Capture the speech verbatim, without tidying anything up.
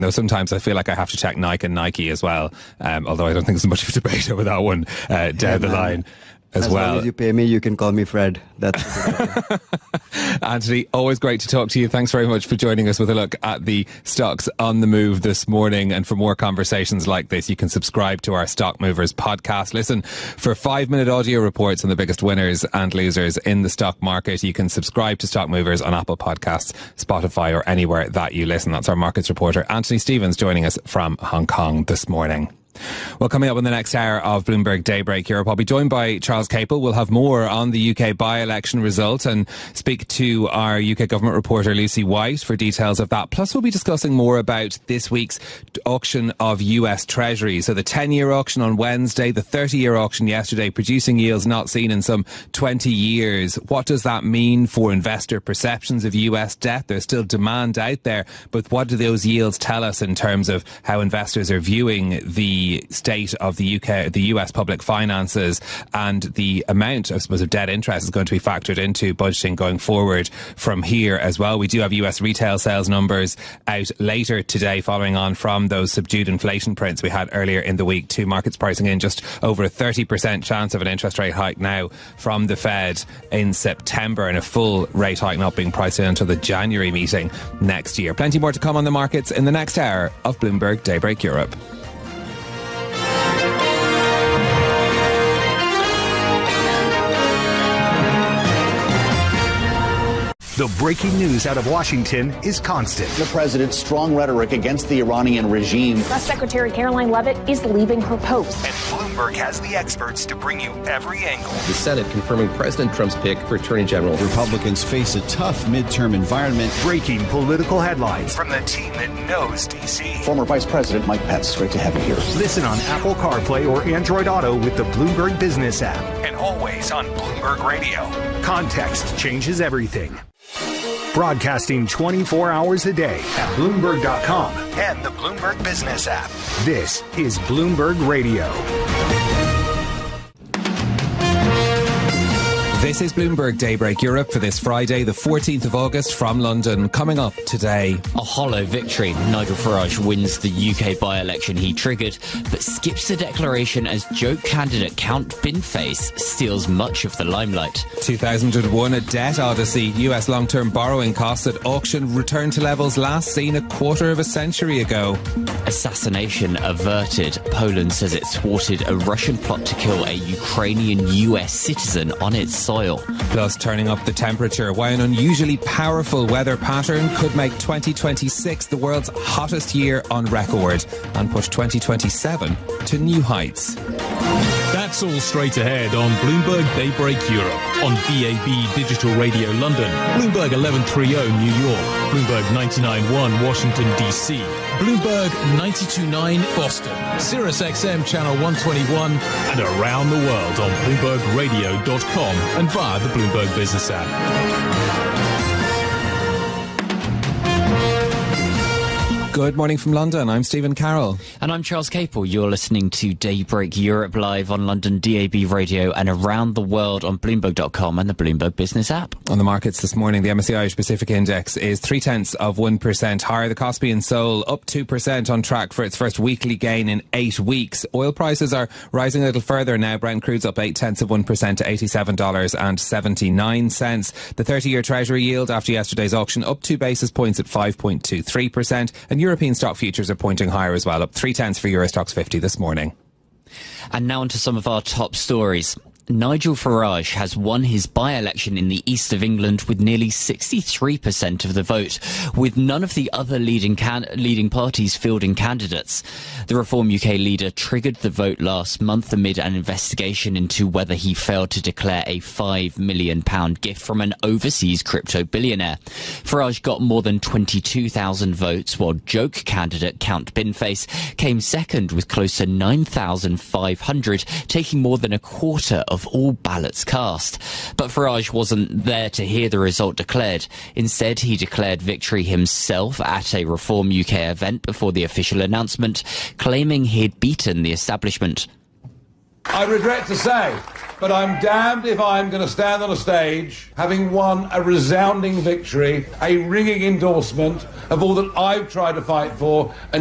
Though sometimes I feel like I have to check Nike and Nike as well, um, although I don't think there's much of a debate over that one uh, down hey, the line. As, as well. long as you pay me, you can call me Fred. That's Anthony, always great to talk to you. Thanks very much for joining us with a look at the stocks on the move this morning. And for more conversations like this, you can subscribe to our Stock Movers podcast. Listen, for five-minute audio reports on the biggest winners and losers in the stock market, you can subscribe to Stock Movers on Apple Podcasts, Spotify, or anywhere that you listen. That's our markets reporter, Anthony Stevens, joining us from Hong Kong this morning. Well, coming up in the next hour of Bloomberg Daybreak Europe, I'll be joined by Charles Capel. We'll have more on the U K by-election result and speak to our U K government reporter Lucy White for details of that. Plus, we'll be discussing more about this week's auction of U S Treasuries. So the ten-year auction on Wednesday, the thirty-year auction yesterday, producing yields not seen in some twenty years. What does that mean for investor perceptions of U S debt? There's still demand out there, but what do those yields tell us in terms of how investors are viewing the state of the U K, the U S public finances, and the amount, I suppose, of debt interest is going to be factored into budgeting going forward from here as well. We do have U S retail sales numbers out later today, following on from those subdued inflation prints we had earlier in the week. Two markets pricing in just over a thirty percent chance of an interest rate hike now from the Fed in September, and a full rate hike not being priced in until the January meeting next year. Plenty more to come on the markets in the next hour of Bloomberg Daybreak Europe. The breaking news out of Washington is constant. The president's strong rhetoric against the Iranian regime. Press Secretary Caroline Leavitt is leaving her post. And Bloomberg has the experts to bring you every angle. The Senate confirming President Trump's pick for Attorney General. Republicans face a tough midterm environment. Breaking political headlines from the team that knows D C. Former Vice President Mike Pence, great to have you here. Listen on Apple CarPlay or Android Auto with the Bloomberg Business app. And always on Bloomberg Radio. Context changes everything. Broadcasting twenty-four hours a day at Bloomberg dot com and the Bloomberg Business app. This is Bloomberg Radio. This is Bloomberg Daybreak Europe for this Friday, the fourteenth of August, from London. Coming up today, a hollow victory. Nigel Farage wins the U K by-election he triggered, but skips the declaration as joke candidate Count Binface steals much of the limelight. two thousand one, a debt odyssey. U S long-term borrowing costs at auction return to levels last seen a quarter of a century ago. Assassination averted. Poland says it thwarted a Russian plot to kill a Ukrainian U S citizen on its soil. Plus, turning up the temperature, why an unusually powerful weather pattern could make twenty twenty-six the world's hottest year on record and push twenty twenty-seven to new heights. That's all straight ahead on Bloomberg Daybreak Europe, on B A B Digital Radio London, Bloomberg eleven thirty New York, Bloomberg ninety-nine point one Washington D C, Bloomberg ninety-two point nine Boston, Sirius X M Channel one twenty-one, and around the world on Bloomberg Radio dot com and via the Bloomberg Business app. Good morning from London. I'm Stephen Carroll. And I'm Charles Capel. You're listening to Daybreak Europe live on London D A B Radio and around the world on Bloomberg dot com and the Bloomberg Business app. On the markets this morning, the M S C I Irish Pacific Index is three tenths of one percent higher. The Kospi in Seoul up two percent, on track for its first weekly gain in eight weeks. Oil prices are rising a little further now. Brent crude's up eight tenths of one percent to eighty-seven dollars and seventy-nine cents. The thirty-year Treasury yield after yesterday's auction up two basis points at five point two three percent. And European stock futures are pointing higher as well, up three tenths for Euro Stoxx fifty this morning. And now on to some of our top stories. Nigel Farage has won his by-election in the east of England with nearly sixty-three percent of the vote, with none of the other leading can- leading parties fielding candidates. The Reform U K leader triggered the vote last month amid an investigation into whether he failed to declare a five million pounds gift from an overseas crypto billionaire. Farage got more than twenty-two thousand votes, while joke candidate Count Binface came second with close to nine thousand five hundred, taking more than a quarter of all ballots cast. But Farage wasn't there to hear the result declared. Instead, he declared victory himself at a Reform U K event before the official announcement, claiming he'd beaten the establishment. I regret to say But I'm damned if I'm going to stand on a stage having won a resounding victory, a ringing endorsement of all that I've tried to fight for. And